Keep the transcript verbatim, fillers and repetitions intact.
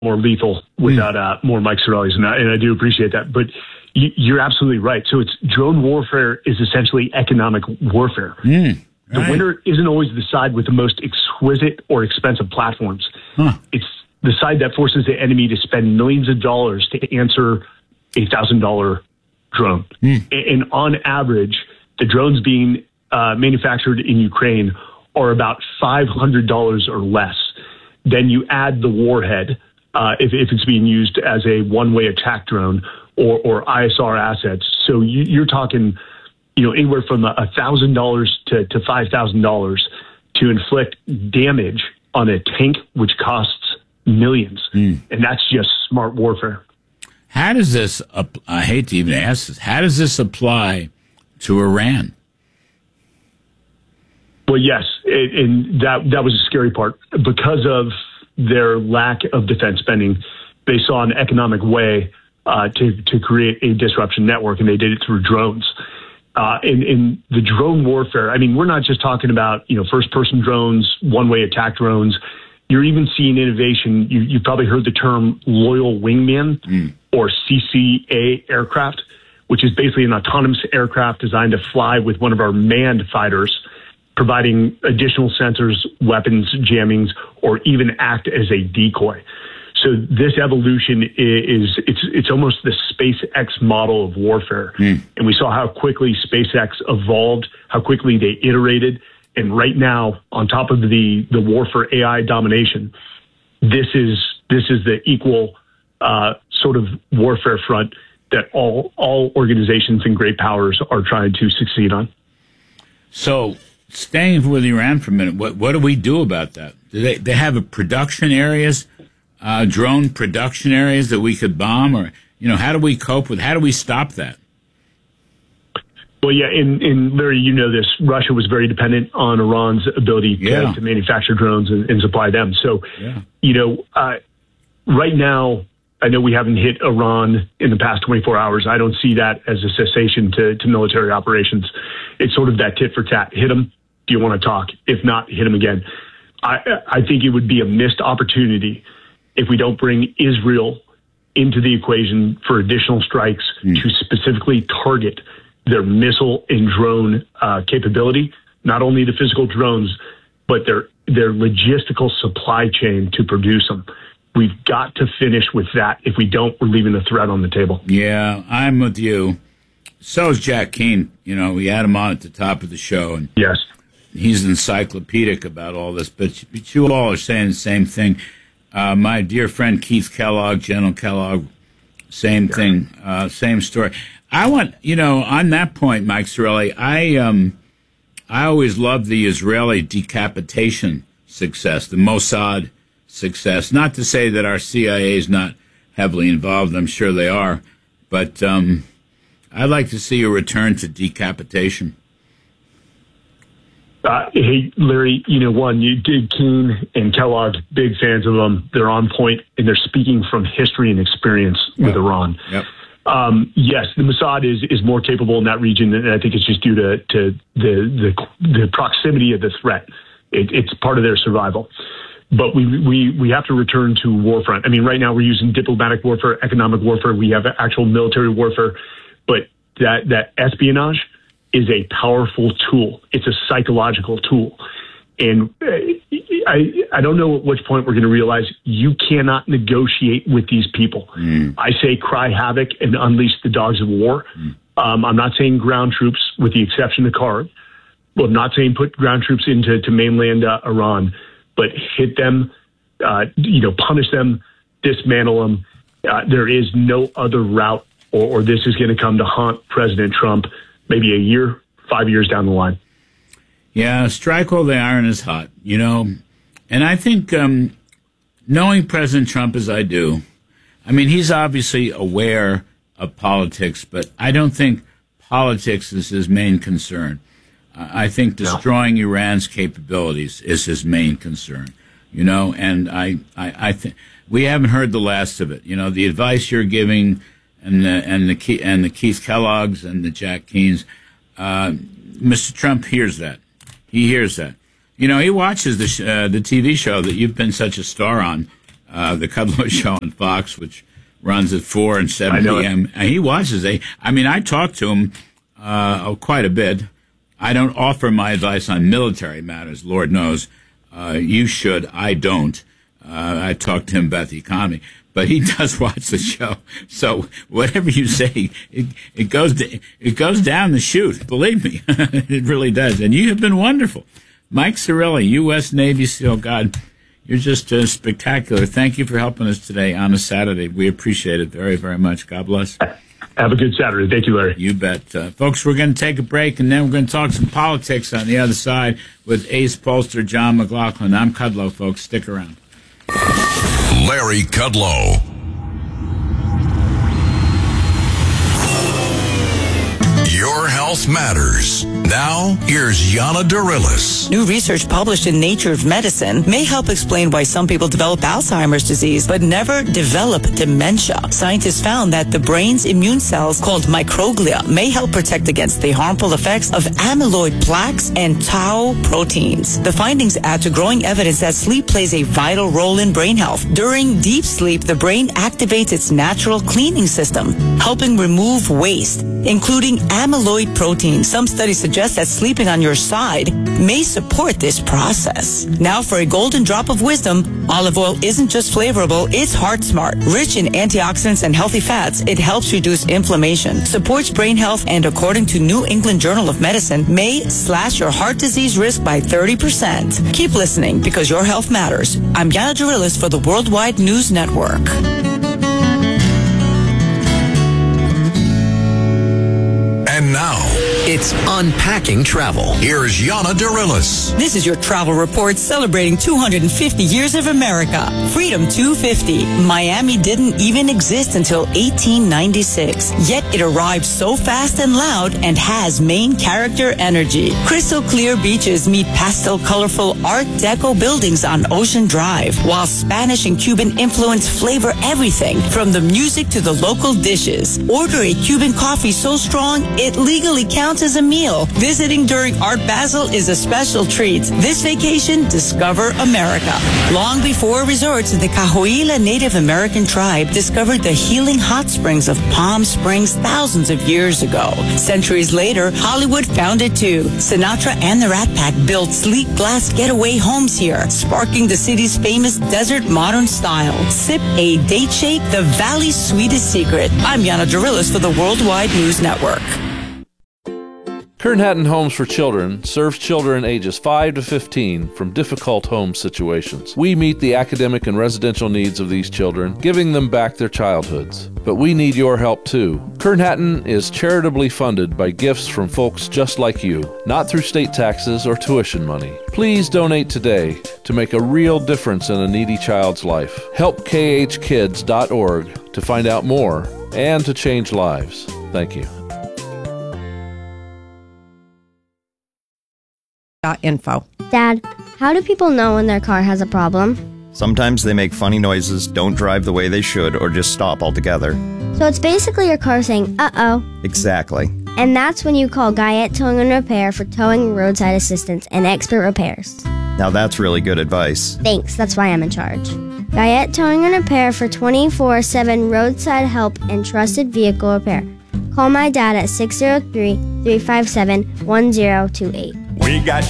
more lethal without uh, more Mike Sorellis, and I, and I do appreciate that. But you, you're absolutely right. So it's drone warfare is essentially economic warfare. Mm, right. The winner isn't always the side with the most exquisite or expensive platforms. Huh. It's the side that forces the enemy to spend millions of dollars to answer a thousand dollar drone. Mm. And on average, the drones being uh, manufactured in Ukraine are about five hundred dollars or less. Then you add the warhead, uh, if, if it's being used as a one-way attack drone or, or I S R assets. So you, you're talking, you know, anywhere from a thousand dollars to to five thousand dollars to inflict damage on a tank, which costs millions, mm. and that's just smart warfare. How does this? I hate to even ask this. How does this apply to Iran? Well, yes, it, and that that was a scary part. Because of their lack of defense spending, they saw an economic way uh, to to create a disruption network, and they did it through drones. Uh, in, in the drone warfare, I mean, we're not just talking about, you know, first-person drones, one-way attack drones. You're even seeing innovation. You, you've probably heard the term loyal wingman mm. or C C A aircraft, which is basically an autonomous aircraft designed to fly with one of our manned fighters, providing additional sensors, weapons, jammings, or even act as a decoy. So this evolution is, it's it's almost the SpaceX model of warfare. Mm. And we saw how quickly SpaceX evolved, how quickly they iterated. And right now, on top of the, the war for A I domination, this is this is the equal uh, sort of warfare front that all all organizations and great powers are trying to succeed on. So, staying with Iran for a minute, what what do we do about that? Do they they have a production areas, uh, drone production areas that we could bomb, or you know, how do we cope with? How do we stop that? Well, yeah, in, in Larry, you know this. Russia was very dependent on Iran's ability to, yeah. to manufacture drones and, and supply them. So, yeah. you know, uh, right now, I know we haven't hit Iran in the past twenty-four hours. I don't see that as a cessation to, to military operations. It's sort of that tit for tat. Hit them. Do you want to talk? If not, hit them again. I, I think it would be a missed opportunity if we don't bring Israel into the equation for additional strikes mm. to specifically target their missile and drone uh, capability, not only the physical drones, but their their logistical supply chain to produce them. We've got to finish with that. If we don't, we're leaving the threat on the table. Yeah, I'm with you. So is Jack Keane. You know, we had him on at the top of the show, and yes, he's encyclopedic about all this. But, but you all are saying the same thing. Uh, my dear friend Keith Kellogg, General Kellogg, same yeah. thing, uh, same story. I want, you know, on that point, Mike Sorelli, I um, I always loved the Israeli decapitation success, the Mossad success. Not to say that our C I A is not heavily involved. I'm sure they are. But um, I'd like to see a return to decapitation. Uh, hey, Larry, you know, one, you did Keane and Kellogg, big fans of them. They're on point, and they're speaking from history and experience with yep. Iran. Yep. Um, yes, the Mossad is, is more capable in that region, and I think it's just due to, to the, the the proximity of the threat. It, it's part of their survival. But we, we, we have to return to war front. I mean, right now we're using diplomatic warfare, economic warfare. We have actual military warfare. But that, that espionage is a powerful tool. It's a psychological tool. And I I don't know at which point we're going to realize you cannot negotiate with these people. Mm. I say cry havoc and unleash the dogs of war. Mm. Um, I'm not saying ground troops, with the exception of Kharg. Well, I'm not saying put ground troops into to mainland uh, Iran, but hit them, uh, you know, punish them, dismantle them. Uh, there is no other route, or, or this is going to come to haunt President Trump maybe a year, five years down the line. Yeah, strike while the iron is hot, you know. And I think um, knowing President Trump as I do, I mean, he's obviously aware of politics, but I don't think politics is his main concern. Uh, I think destroying no. Iran's capabilities is his main concern, you know. And I, I, I think we haven't heard the last of it. You know, the advice you're giving, and the and the and the Keith Kellogg's and the Jack Keanes, uh, Mister Trump hears that. He hears that. You know, he watches the sh- uh, the T V show that you've been such a star on, uh, the Kudlow Show on Fox, which runs at four and seven p.m. And he watches it. I mean, I talk to him uh, quite a bit. I don't offer my advice on military matters, Lord knows. Uh, you should. I don't. Uh, I talk to him about the economy. But he does watch the show. So whatever you say, it, it goes it goes down the chute. Believe me, it really does. And you have been wonderful. Mike Cirilli, U S Navy SEAL. God, you're just uh, spectacular. Thank you for helping us today on a Saturday. We appreciate it very, very much. God bless. Have a good Saturday. Thank you, Larry. You bet. Uh, folks, we're going to take a break, and then we're going to talk some politics on the other side with ace pollster John McLaughlin. I'm Kudlow, folks. Stick around. Larry Kudlow. Your health matters. Now, here's Yana Darilis. New research published in Nature of Medicine may help explain why some people develop Alzheimer's disease but never develop dementia. Scientists found that the brain's immune cells, called microglia, may help protect against the harmful effects of amyloid plaques and tau proteins. The findings add to growing evidence that sleep plays a vital role in brain health. During deep sleep, the brain activates its natural cleaning system, helping remove waste, including amyloid protein. Some studies suggest that sleeping on your side may support this process. Now for a golden drop of wisdom, olive oil isn't just flavorable, it's heart smart. Rich in antioxidants and healthy fats, it helps reduce inflammation, supports brain health, and according to New England Journal of Medicine, may slash your heart disease risk by thirty percent. Keep listening because your health matters. I'm Yana Darilis for the Worldwide News Network. And now, it's Unpacking Travel. Here's Yana Darilis. This is your travel report celebrating two hundred fifty years of America. Freedom two fifty. Miami didn't even exist until eighteen ninety-six. Yet it arrived so fast and loud and has main character energy. Crystal clear beaches meet pastel colorful Art Deco buildings on Ocean Drive, while Spanish and Cuban influence flavor everything from the music to the local dishes. Order a Cuban coffee so strong it legally counts as a meal. Visiting during Art Basel is a special treat. This vacation, discover America. Long before resorts, the Cahuilla Native American tribe discovered the healing hot springs of Palm Springs thousands of years ago. Centuries later, Hollywood found it too. Sinatra and the Rat Pack built sleek glass getaway homes here, sparking the city's famous desert modern style. Sip a date shake, the valley's sweetest secret. I'm Yana Darilis for the Worldwide News Network. Kern Hatton Homes for Children serves children ages five to fifteen from difficult home situations. We meet the academic and residential needs of these children, giving them back their childhoods. But we need your help too. Kern Hatton is charitably funded by gifts from folks just like you, not through state taxes or tuition money. Please donate today to make a real difference in a needy child's life. Help K H kids dot org to find out more and to change lives. Thank you. Info. Dad, how do people know when their car has a problem? Sometimes they make funny noises, don't drive the way they should, or just stop altogether. So it's basically your car saying, uh-oh. Exactly. And that's when you call Guyette Towing and Repair for towing, roadside assistance, and expert repairs. Now that's really good advice. Thanks, that's why I'm in charge. Guyette Towing and Repair for twenty-four seven roadside help and trusted vehicle repair. Call my dad at six oh three, three five seven, one oh two eight. We got